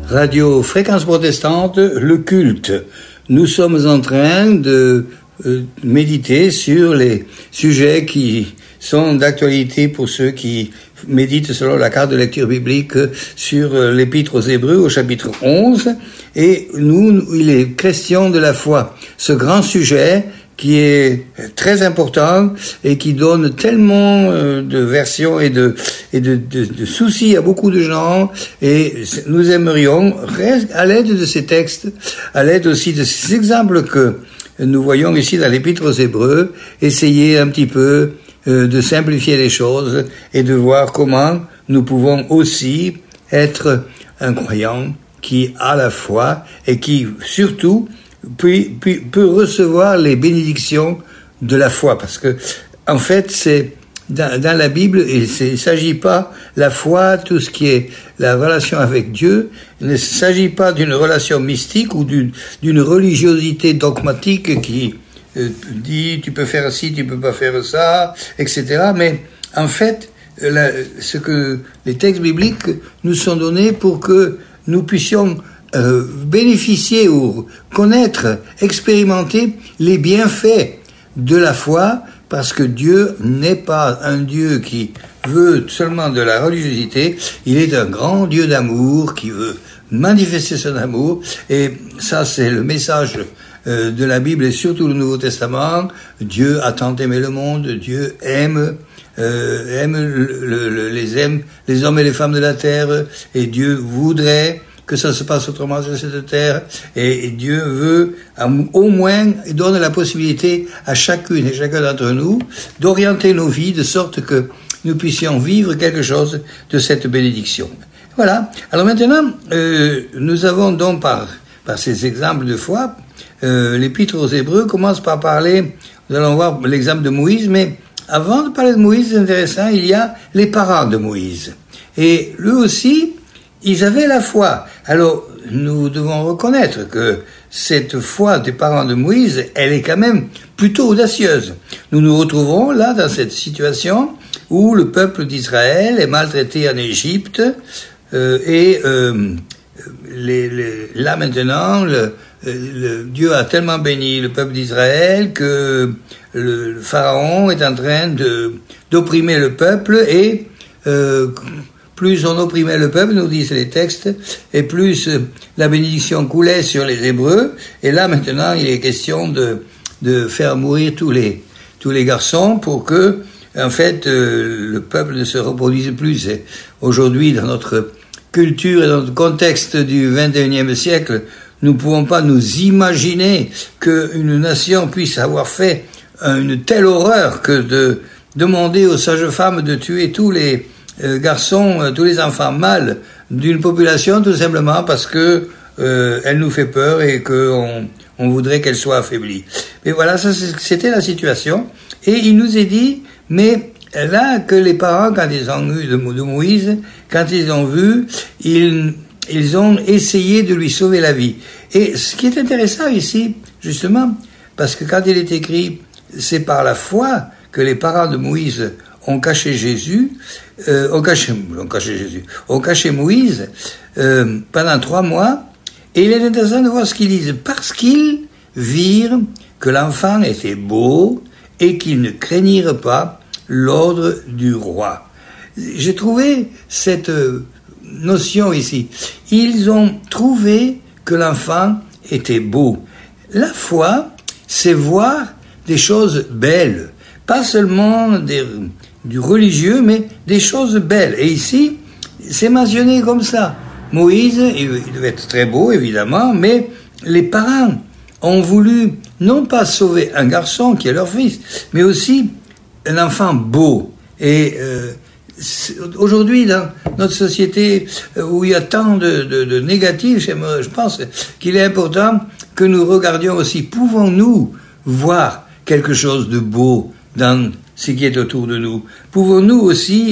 Radio Fréquence Protestante, le culte. Nous sommes en train de méditer sur les sujets qui sont d'actualité pour ceux qui méditent selon la carte de lecture biblique sur l'Épître aux Hébreux au chapitre 11. Et il est question de la foi. Ce grand sujet qui est très important et qui donne tellement de versions et de soucis à beaucoup de gens, et nous aimerions, à l'aide de ces textes, à l'aide aussi de ces exemples que nous voyons ici dans l'Épître aux Hébreux, essayer un petit peu de simplifier les choses et de voir comment nous pouvons aussi être un croyant qui a la foi et qui surtout peut recevoir les bénédictions de la foi, parce que en fait c'est dans la Bible il s'agit pas la foi, tout ce qui est la relation avec Dieu, il ne s'agit pas d'une relation mystique ou d'une religiosité dogmatique qui dit tu peux faire ci, tu peux pas faire ça, etc. Mais en fait ce que les textes bibliques nous sont donnés pour que nous puissions bénéficier ou connaître, expérimenter les bienfaits de la foi, parce que Dieu n'est pas un Dieu qui veut seulement de la religiosité, il est un grand Dieu d'amour qui veut manifester son amour, et ça c'est le message de la Bible et surtout le Nouveau Testament. Dieu a tant aimé le monde, Dieu aime les hommes et les femmes de la terre, et Dieu voudrait que ça se passe autrement sur cette terre, et Dieu veut, au moins, il donne la possibilité à chacune et chacun d'entre nous d'orienter nos vies de sorte que nous puissions vivre quelque chose de cette bénédiction. Voilà. Alors maintenant, nous avons donc par ces exemples de foi, l'Épître aux Hébreux commence par parler, nous allons voir l'exemple de Moïse, mais avant de parler de Moïse, c'est intéressant, il y a les parents de Moïse. Et eux aussi, ils avaient la foi. Alors, nous devons reconnaître que cette foi des parents de Moïse, elle est quand même plutôt audacieuse. Nous nous retrouvons là dans cette situation où le peuple d'Israël est maltraité en Égypte là maintenant, Dieu a tellement béni le peuple d'Israël que le Pharaon est en train d'opprimer le peuple et plus on opprimait le peuple, nous disent les textes, et plus la bénédiction coulait sur les Hébreux. Et là, maintenant, il est question de faire mourir tous les garçons pour que, en fait, le peuple ne se reproduise plus. Et aujourd'hui, dans notre culture et dans notre contexte du XXIe siècle, nous ne pouvons pas nous imaginer qu'une nation puisse avoir fait une telle horreur que de demander aux sages-femmes de tuer tous les garçons, tous les enfants mâles d'une population, tout simplement parce que elle nous fait peur et qu'on voudrait qu'elle soit affaiblie. Mais voilà, ça c'était la situation. Et il nous est dit, mais là que les parents, quand ils ont eu de Moïse, quand ils ont vu, ils ont essayé de lui sauver la vie. Et ce qui est intéressant ici, justement, parce que quand il est écrit, c'est par la foi que les parents de Moïse ont caché Jésus, ont caché Moïse pendant 3 mois, et il est intéressant de voir ce qu'ils disent, parce qu'ils virent que l'enfant était beau et qu'ils ne craignirent pas l'ordre du roi. J'ai trouvé cette notion ici. Ils ont trouvé que l'enfant était beau. La foi, c'est voir des choses belles, pas seulement du religieux, mais des choses belles. Et ici, c'est mentionné comme ça. Moïse, il devait être très beau, évidemment, mais les parents ont voulu non pas sauver un garçon qui est leur fils, mais aussi un enfant beau. Et aujourd'hui, dans notre société où il y a tant de négatifs, je pense qu'il est important que nous regardions aussi, pouvons-nous voir quelque chose de beau dans ce qui est autour de nous? Pouvons-nous aussi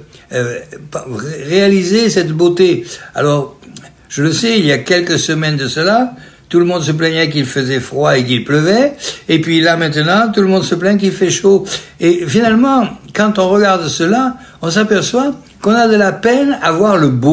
réaliser cette beauté? Alors, je le sais, il y a quelques semaines de cela, tout le monde se plaignait qu'il faisait froid et qu'il pleuvait, et puis là maintenant, tout le monde se plaint qu'il fait chaud. Et finalement, quand on regarde cela, on s'aperçoit qu'on a de la peine à voir le beau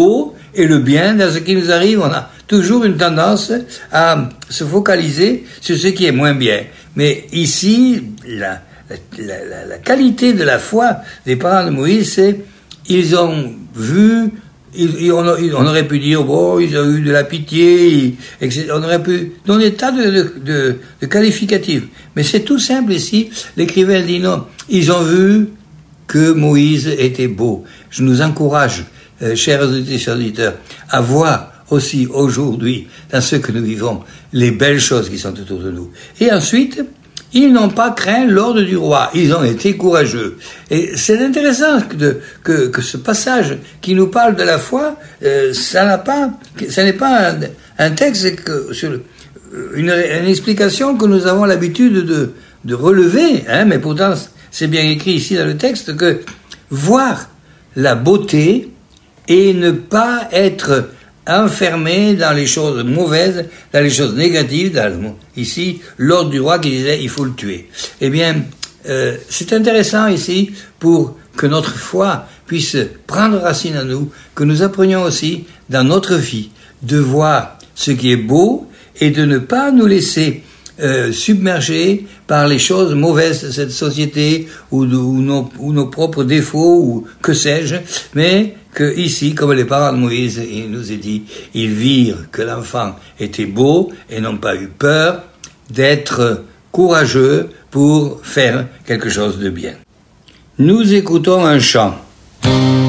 et le bien dans ce qui nous arrive. On a toujours une tendance à se focaliser sur ce qui est moins bien. Mais ici, la qualité de la foi des parents de Moïse, c'est ils ont vu, on aurait pu dire, bon, ils ont eu de la pitié, etc. On aurait pu donner des tas de qualificatifs. Mais c'est tout simple ici. L'écrivain dit non. Ils ont vu que Moïse était beau. Je nous encourage, chers auditeurs, à voir aussi aujourd'hui, dans ce que nous vivons, les belles choses qui sont autour de nous. Et ensuite, ils n'ont pas craint l'ordre du roi. Ils ont été courageux. Et c'est intéressant que ce passage qui nous parle de la foi, ça n'est pas un texte sur une explication que nous avons l'habitude de relever, hein, mais pourtant c'est bien écrit ici dans le texte que voir la beauté et ne pas être enfermé dans les choses mauvaises, dans les choses négatives, ici, l'ordre du roi qui disait il faut le tuer. Eh bien, c'est intéressant ici pour que notre foi puisse prendre racine en nous, que nous apprenions aussi dans notre vie de voir ce qui est beau et de ne pas nous laisser submergés par les choses mauvaises de cette société ou nos propres défauts ou que sais-je, mais que ici, comme les parents de Moïse, il nous est dit, ils virent que l'enfant était beau et n'ont pas eu peur d'être courageux pour faire quelque chose de bien. Nous écoutons un chant.